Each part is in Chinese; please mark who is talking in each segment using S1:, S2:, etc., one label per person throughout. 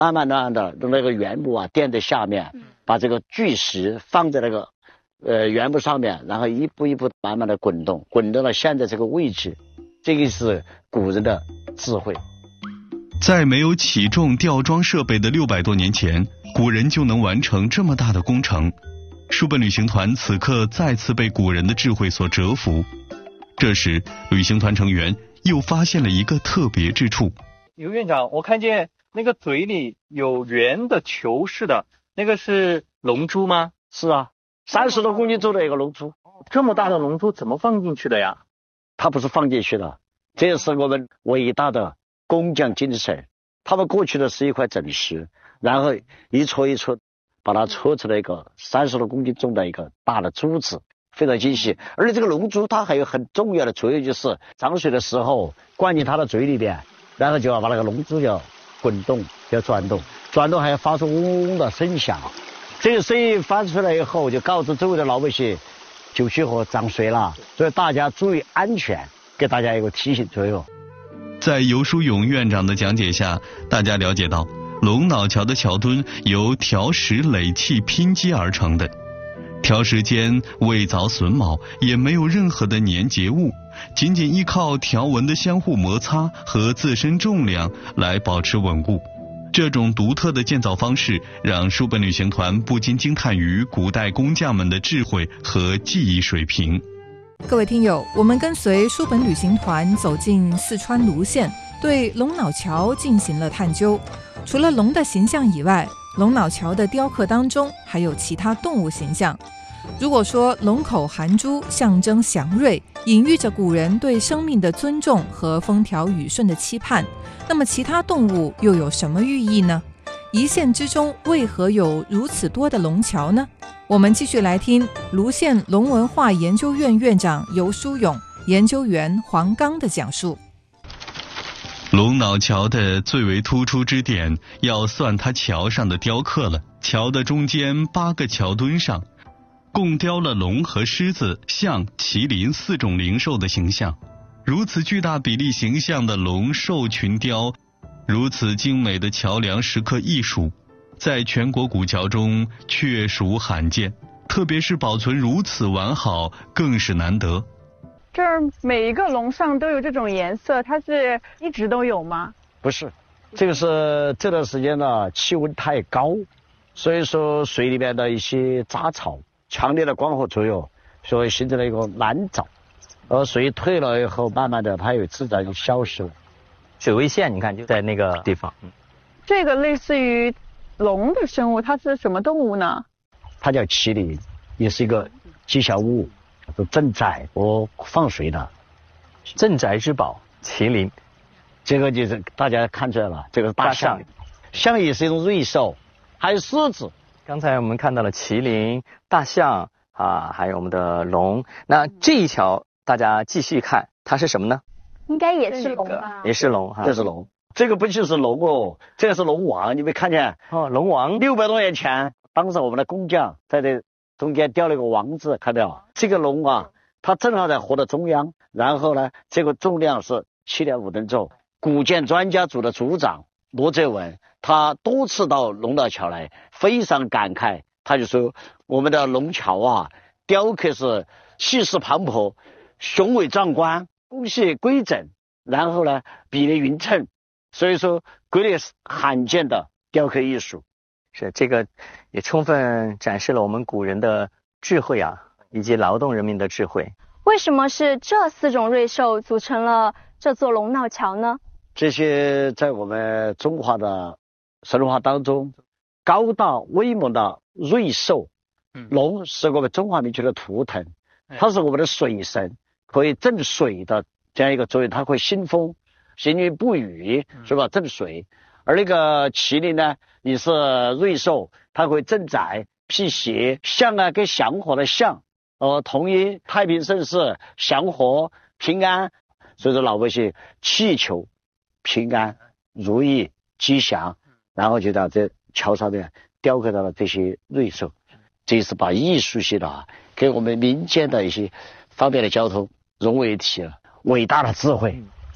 S1: 慢慢的用那个原木啊垫在下面，把这个巨石放在那个原木上面，然后一步一步慢慢的滚动到了现在这个位置。这个是古人的智慧。
S2: 在没有起重吊装设备的600多年前，古人就能完成这么大的工程。书本旅行团此刻再次被古人的智慧所折服。这时，旅行团成员又发现了一个特别之处。
S3: 刘院长，我看见那个嘴里有圆的球似的，那个是龙珠吗？
S1: 是啊，30多公斤重的一个龙珠。
S3: 这么大的龙珠怎么放进去的呀？
S1: 它不是放进去的，这是我们伟大的工匠精神。他们过去的是一块整石，然后一撮一撮把它搓出来一个30多公斤重的一个大的珠子，非常精细。而且这个龙珠它还有很重要的作用，就是涨水的时候灌进它的嘴里边，然后就要把那个龙珠要滚动，要转动还要发出嗡嗡的声响。这个声音发出来以后，就告知周围的老百姓九曲河涨水了，所以大家注意安全，给大家一个提醒作用。
S2: 在游书勇院长的讲解下，大家了解到龙脑桥的桥墩由条石垒砌拼接而成的，条石间未凿榫卯，也没有任何的粘结物，仅仅依靠条纹的相互摩擦和自身重量来保持稳固。这种独特的建造方式让书本旅行团不禁惊叹于古代工匠们的智慧和技艺水平。
S4: 各位听友，我们跟随书本旅行团走进四川泸县，对龙脑桥进行了探究。除了龙的形象以外，龙脑桥的雕刻当中还有其他动物形象。如果说龙口含珠象征祥瑞，隐喻着古人对生命的尊重和风调雨顺的期盼，那么其他动物又有什么寓意呢？一县之中为何有如此多的龙桥呢？我们继续来听泸县龙文化研究院院长游书勇、研究员黄刚的讲述。
S2: 龙脑桥的最为突出之点要算它桥上的雕刻了。桥的中间8个桥墩上共雕了龙和狮子、象、麒麟4种灵兽的形象。如此巨大比例形象的龙兽群雕，如此精美的桥梁石刻艺术，在全国古桥中确属罕见，特别是保存如此完好更是难得。
S5: 这儿每一个龙上都有这种颜色，它是一直都有吗？
S1: 不是，这个是这段时间呢气温太高，所以说水里面的一些杂草强烈的光合作用，所以形成了一个蓝藻，而水退了以后，慢慢的它有自然就消失了。
S3: 水位线你看就在那个地方。
S5: 这个类似于龙的生物，它是什么动物呢？
S1: 它叫麒麟，也是一个吉祥物，镇宅和放水的
S3: 镇宅之宝麒麟。
S1: 这个就是大家看出来了，这个大象，象也是一种瑞兽，还有狮子。
S3: 刚才我们看到了麒麟、大象啊，还有我们的龙。那这一桥大家继续看，它是什么呢？
S6: 应该也是龙吧？
S3: 也是龙哈，
S1: 这是龙。这个不就是龙哦，这个是龙王，你没看见？
S3: 哦，龙王。
S1: 600多年前，当时我们的工匠在这中间雕了一个王字，看到没有？这个龙啊，它正好在河的中央，然后呢，这个重量是7.5吨重。古建专家组的组长罗泽文，他多次到龙脑桥来，非常感慨，他就说我们的龙桥啊，雕刻是气势磅礴，雄伟壮观，工序规整，然后呢比例匀称，所以说国内是罕见的雕刻艺术。
S3: 是，这个也充分展示了我们古人的智慧啊，以及劳动人民的智慧。
S6: 为什么是这4种瑞兽组成了这座龙脑桥呢？
S1: 这些在我们中华的神话当中，高大威猛的瑞兽，龙是我们中华民族的图腾，它是我们的水神，可以镇水的这样一个作用，它会兴风，行云布雨，是吧？镇水。而那个麒麟呢，也是瑞兽，它会镇宅辟邪。象啊，跟祥和的象，同音太平盛世、祥和、平安。所以说老百姓祈求平安、如意、吉祥，然后就在这桥上面雕刻到了这些瑞兽。这是把艺术性的跟我们民间的一些方面的交通融为一体了，伟大的智慧。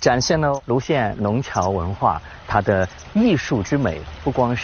S3: 展现了泸县龙桥文化它的艺术之美，不光是